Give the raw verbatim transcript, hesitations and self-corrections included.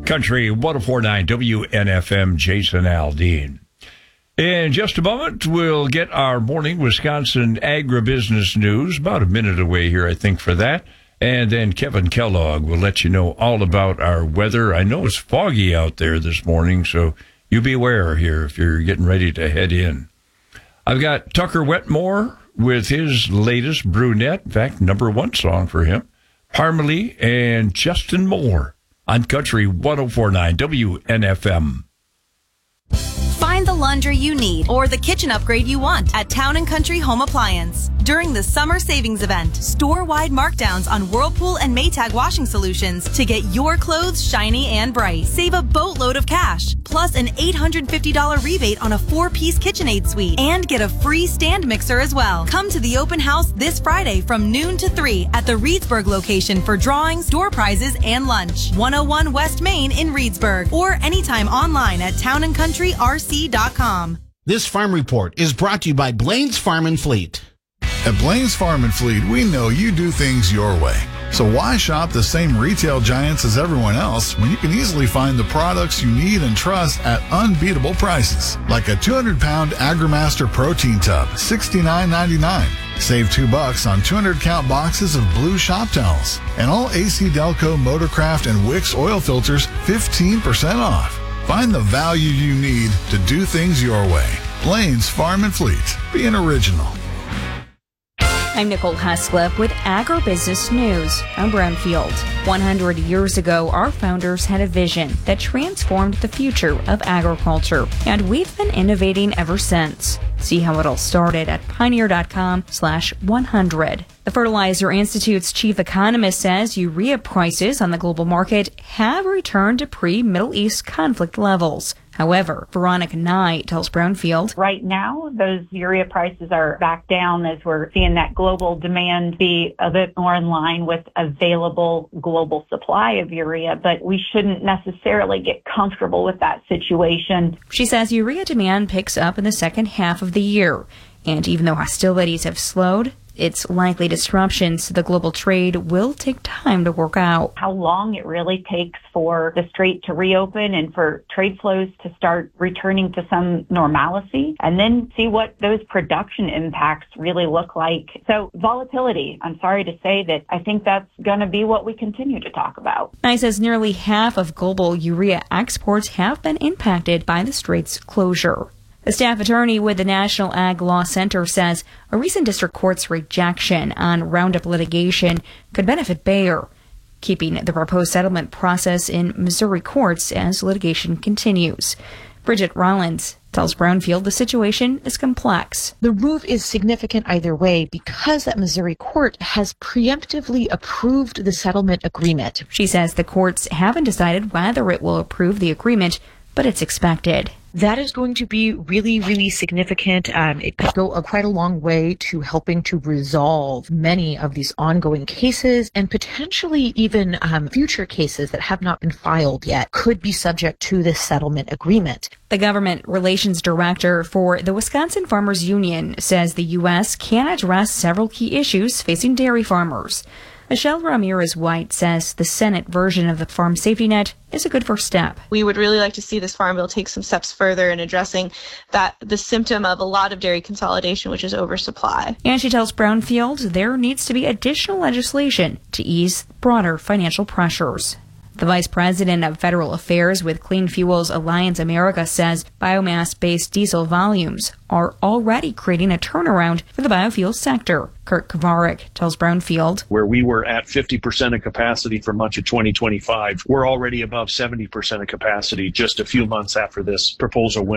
Country one oh four point nine W N F M, Jason Aldean. In just a moment, we'll get our morning Wisconsin agribusiness news. About a minute away here, I think, for that. And then Kevin Kellogg will let you know all about our weather. I know it's foggy out there this morning, so you be aware here if you're getting ready to head in. I've got Tucker Wetmore with his latest Brunette, in fact, number one song for him, Parmalee and Justin Moore on Country one oh four point nine W N F M. Find the laundry you need or the kitchen upgrade you want at Town and Country Home Appliance. During the summer savings event, store-wide markdowns on Whirlpool and Maytag washing solutions to get your clothes shiny and bright. Save a boatload of cash, plus an eight hundred fifty dollars rebate on a four-piece KitchenAid suite, and get a free stand mixer as well. Come to the open house this Friday from noon to three at the Reedsburg location for drawings, door prizes, and lunch. one oh one West Main in Reedsburg, or anytime online at town and country r c dot com. This farm report is brought to you by Blaine's Farm and Fleet. At Blaine's Farm and Fleet, we know you do things your way. So why shop the same retail giants as everyone else when you can easily find the products you need and trust at unbeatable prices? Like a two hundred pound AgriMaster protein tub, sixty-nine ninety-nine. Save two bucks on two hundred count boxes of blue shop towels. And all A C Delco, Motorcraft, and Wix oil filters, fifteen percent off. Find the value you need to do things your way. Blaine's Farm and Fleet. Be an original. I'm Nicole Heslip with Agribusiness News. I'm Brownfield. one hundred years ago, our founders had a vision that transformed the future of agriculture, and we've been innovating ever since. See how it all started at pioneer.com slash 100. The Fertilizer Institute's chief economist says urea prices on the global market have returned to pre-Middle East conflict levels. However, Veronica Nye tells Brownfield, right now, those urea prices are back down as we're seeing that global demand be a bit more in line with available global supply of urea, but we shouldn't necessarily get comfortable with that situation. She says urea demand picks up in the second half of the year, and even though hostilities have slowed, its likely disruptions to the global trade will take time to work out. How long it really takes for the strait to reopen and for trade flows to start returning to some normalcy, and then see what those production impacts really look like. So volatility, I'm sorry to say that I think that's going to be what we continue to talk about. Nye says nearly half of global urea exports have been impacted by the strait's closure. The staff attorney with the National Ag Law Center says a recent district court's rejection on Roundup litigation could benefit Bayer, keeping the proposed settlement process in Missouri courts as litigation continues. Bridget Rollins tells Brownfield the situation is complex. The move is significant either way because that Missouri court has preemptively approved the settlement agreement. She says the courts haven't decided whether it will approve the agreement, but it's expected. That is going to be really, really significant. Um, it could go a, quite a long way to helping to resolve many of these ongoing cases, and potentially even um, future cases that have not been filed yet could be subject to this settlement agreement. The government relations director for the Wisconsin Farmers Union says the U S can address several key issues facing dairy farmers. Michelle Ramirez-White says the Senate version of the Farm Safety Net is a good first step. We would really like to see this Farm Bill take some steps further in addressing that the symptom of a lot of dairy consolidation, which is oversupply. And she tells Brownfield there needs to be additional legislation to ease broader financial pressures. The vice president of federal affairs with Clean Fuels Alliance America says biomass-based diesel volumes are already creating a turnaround for the biofuel sector. Kurt Kovarik tells Brownfield, where we were at fifty percent of capacity for much of twenty twenty-five, we're already above seventy percent of capacity just a few months after this proposal went